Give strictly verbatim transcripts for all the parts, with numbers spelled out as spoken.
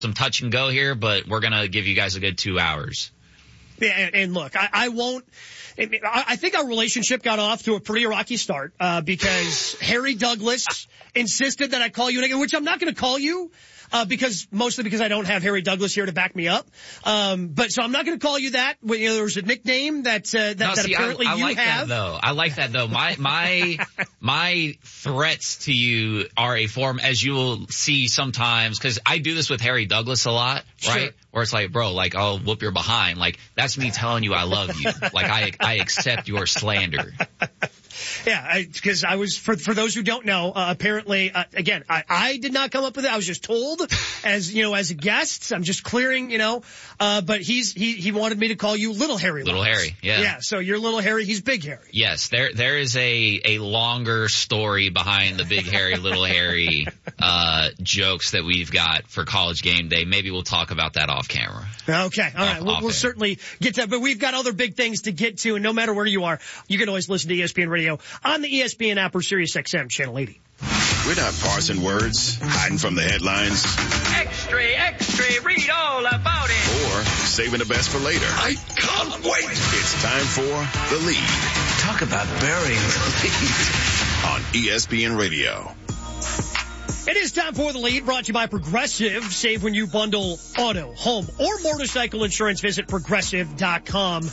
some touch and go here, but we're going to give you guys a good two hours. Yeah, and, and look, I, I won't. I think our relationship got off to a pretty rocky start uh, because Harry Douglas insisted that I call you, which I'm not going to call you. Uh, because mostly because I don't have Harry Douglas here to back me up. Um, but so I'm not going to call you that. You know, there's a nickname that, uh, that, no, that see, apparently I, I you like have. That, though. I like that, though. My, my, my threats to you are a form, as you will see sometimes, because I do this with Harry Douglas a lot, right? Sure. Where it's like, bro, like, I'll whoop your behind. Like, that's me telling you I love you. Like, I, I accept your slander. Yeah, because I, I was, for for those who don't know, uh, apparently, uh, again, I, I did not come up with it. I was just told as, you know, as a guest. I'm just clearing, you know, uh, but he's, he, he wanted me to call you Little Harry. Little Lance. Harry, yeah. Yeah, so you're Little Harry, he's Big Harry. Yes, there, there is a, a longer story behind the Big Harry, Little Harry, uh, jokes that we've got for College Game Day. Maybe we'll talk about that off camera. Okay, all right. Off, we'll, off we'll air. certainly get to that, but we've got other big things to get to, and no matter where you are, you can always listen to E S P N Radio on the E S P N app or Sirius X M Channel eighty. We're not parsing words, hiding from the headlines. Extra, extra, read all about it. Or saving the best for later. I can't wait. It's time for The Lead. Talk about burying the lead. On E S P N Radio. It is time for The Lead, brought to you by Progressive. Save when you bundle auto, home, or motorcycle insurance. Visit Progressive dot com.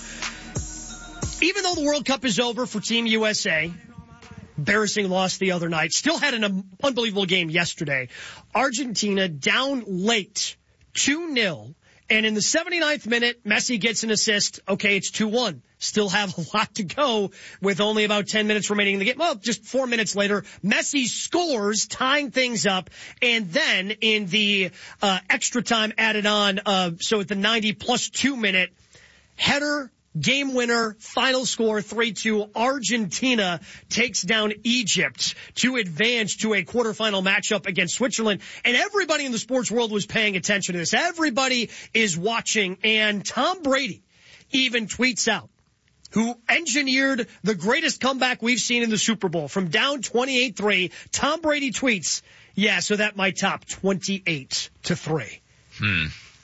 Even though the World Cup is over for Team U S A, embarrassing loss the other night, still had an unbelievable game yesterday. Argentina down late, two nil. And in the seventy-ninth minute, Messi gets an assist. Okay, it's two one. Still have a lot to go with only about ten minutes remaining in the game. Well, just four minutes later, Messi scores, tying things up. And then in the uh, extra time added on, uh, so at the ninety plus two minute, header, game winner, final score three two. Argentina takes down Egypt to advance to a quarterfinal matchup against Switzerland. And everybody in the sports world was paying attention to this. Everybody is watching. And Tom Brady even tweets out, who engineered the greatest comeback we've seen in the Super Bowl. From down twenty-eight three, Tom Brady tweets, yeah, so that might top twenty-eight to three. Hmm.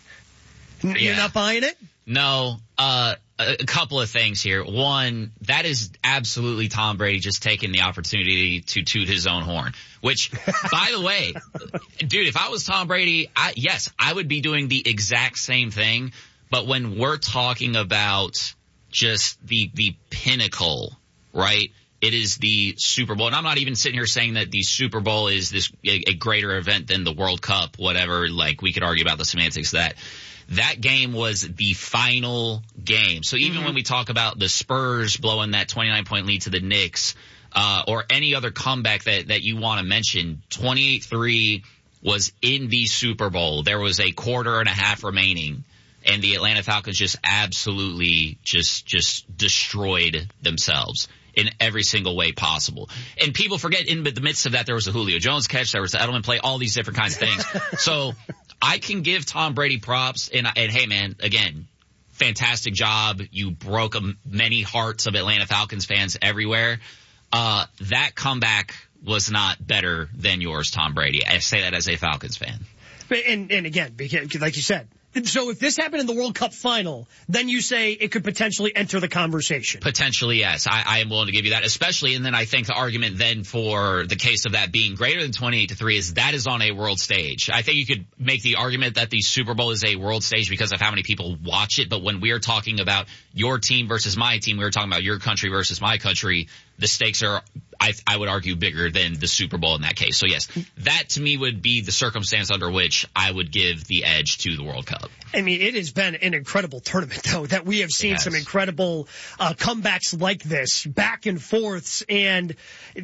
You're Yeah. not buying it? No, uh, a couple of things here. One, that is absolutely Tom Brady just taking the opportunity to toot his own horn, which, by the way, dude, if I was Tom Brady, I, yes, I would be doing the exact same thing. But when we're talking about just the, the pinnacle, right? It is the Super Bowl. And I'm not even sitting here saying that the Super Bowl is this, a, a greater event than the World Cup, whatever. Like, we could argue about the semantics of that. That game was the final game. So even mm-hmm. when we talk about the Spurs blowing that twenty-nine point lead to the Knicks, uh, or any other comeback that, that you want to mention, twenty-eight three was in the Super Bowl. There was a quarter and a half remaining, and the Atlanta Falcons just absolutely just, just destroyed themselves in every single way possible. And people forget in the midst of that, there was a Julio Jones catch, there was the Edelman play, all these different kinds of things. So I can give Tom Brady props, and, and hey, man, again, fantastic job. You broke many hearts of Atlanta Falcons fans everywhere. Uh, that comeback was not better than yours, Tom Brady. I say that as a Falcons fan. And, and again, because, like you said, so if this happened in the World Cup final, then you say it could potentially enter the conversation. Potentially, yes. I, I am willing to give you that, especially, and then I think the argument then for the case of that being greater than twenty-eight to three is that is on a world stage. I think you could make the argument that the Super Bowl is a world stage because of how many people watch it, but when we are talking about your team versus my team, we were talking about your country versus my country, the stakes are, I, I would argue, bigger than the Super Bowl in that case. So, yes, that to me would be the circumstance under which I would give the edge to the World Cup. I mean, it has been an incredible tournament, though, that we have seen some incredible uh, comebacks like this, back and forths. And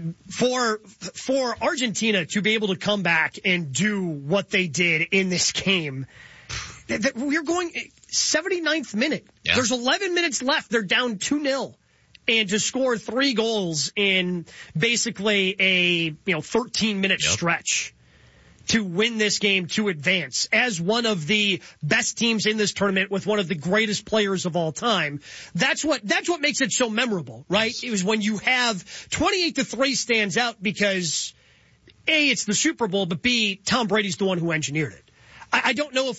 for for Argentina to be able to come back and do what they did in this game, that we're going seventy-ninth minute. Yeah. There's eleven minutes left. They're down two nil. And to score three goals in basically a, you know, thirteen minute yep. stretch to win this game, to advance as one of the best teams in this tournament with one of the greatest players of all time. That's what, that's what makes it so memorable, right? Yes. It was when you have twenty-eight to three stands out because A, it's the Super Bowl, but B, Tom Brady's the one who engineered it. I, I don't know if